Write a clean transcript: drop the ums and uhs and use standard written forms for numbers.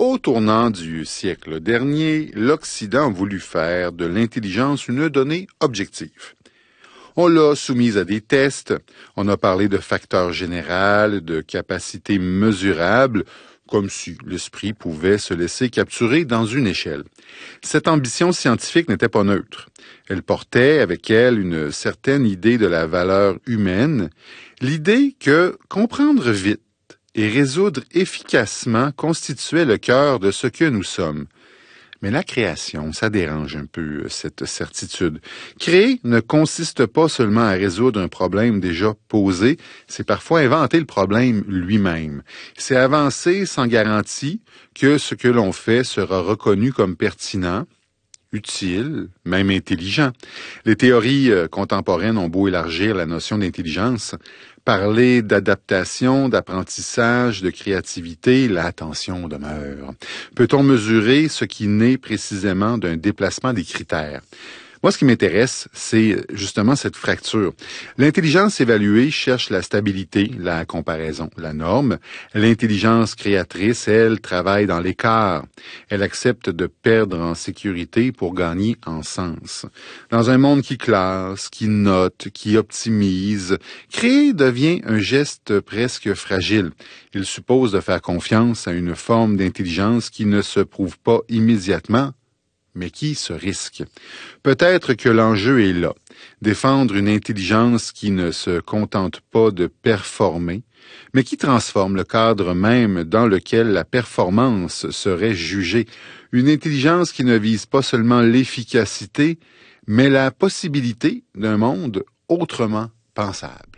Au tournant du siècle dernier, l'Occident a voulu faire de l'intelligence une donnée objective. On l'a soumise à des tests, on a parlé de facteurs généraux, de capacités mesurables, comme si l'esprit pouvait se laisser capturer dans une échelle. Cette ambition scientifique n'était pas neutre. Elle portait avec elle une certaine idée de la valeur humaine, l'idée que comprendre vite et résoudre efficacement constituait le cœur de ce que nous sommes. Mais la création, ça dérange un peu cette certitude. Créer ne consiste pas seulement à résoudre un problème déjà posé, c'est parfois inventer le problème lui-même. C'est avancer sans garantie que ce que l'on fait sera reconnu comme pertinent, utile, même intelligent. Les théories contemporaines ont beau élargir la notion d'intelligence, parler d'adaptation, d'apprentissage, de créativité, l'attention demeure. Peut-on mesurer ce qui naît précisément d'un déplacement des critères? Moi, ce qui m'intéresse, c'est justement cette fracture. L'intelligence évaluée cherche la stabilité, la comparaison, la norme. L'intelligence créatrice, elle, travaille dans l'écart. Elle accepte de perdre en sécurité pour gagner en sens. Dans un monde qui classe, qui note, qui optimise, créer devient un geste presque fragile. Il suppose de faire confiance à une forme d'intelligence qui ne se prouve pas immédiatement, mais qui se risque. Peut-être que l'enjeu est là, défendre une intelligence qui ne se contente pas de performer, mais qui transforme le cadre même dans lequel la performance serait jugée. Une intelligence qui ne vise pas seulement l'efficacité, mais la possibilité d'un monde autrement pensable.